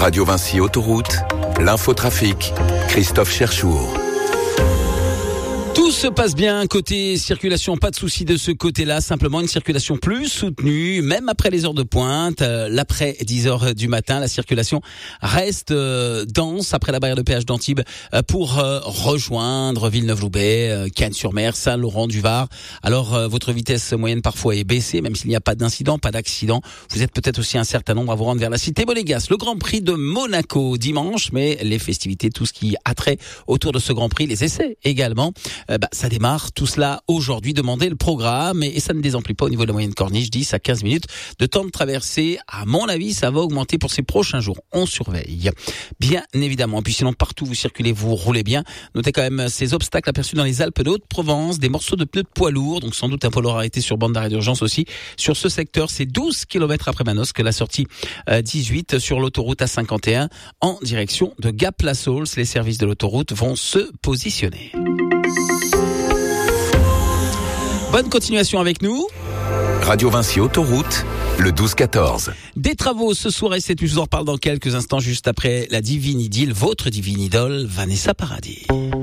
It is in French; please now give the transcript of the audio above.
Radio Vinci Autoroute, l'infotrafic, Christophe Cherchour. Tout se passe bien côté circulation, pas de souci de ce côté-là, simplement une circulation plus soutenue, même après les heures de pointe, l'après 10 heures du matin, la circulation reste dense après la barrière de péage d'Antibes pour rejoindre Villeneuve-Loubet, Cannes-sur-Mer, Saint-Laurent-du-Var. Alors votre vitesse moyenne parfois est baissée, même s'il n'y a pas d'incident, pas d'accident. Vous êtes peut-être aussi un certain nombre à vous rendre vers la cité monégasque. Le Grand Prix de Monaco dimanche, mais les festivités, tout ce qui a trait autour de ce Grand Prix, les essais également. Ça démarre tout cela aujourd'hui. Demandez le programme et ça ne désemplit pas au niveau de la moyenne corniche, 10 à 15 minutes de temps de traversée. À mon avis, ça va augmenter pour ces prochains jours. On surveille. Bien évidemment. Et puis sinon, partout vous circulez, vous roulez bien. Notez quand même ces obstacles aperçus dans les Alpes de Haute-Provence, des morceaux de pneus de poids lourds, donc sans doute un poids lourd arrêté sur bande d'arrêt d'urgence aussi. Sur ce secteur, c'est 12 km après Manosque, la sortie 18 sur l'autoroute A51 en direction de Gap-la-Saulce. Les services de l'autoroute vont se positionner. Bonne continuation avec nous. Radio Vinci Autoroute, le 12-14. Des travaux ce soir et c'est je vous en reparle dans quelques instants juste après la divine idylle, votre divine idole, Vanessa Paradis.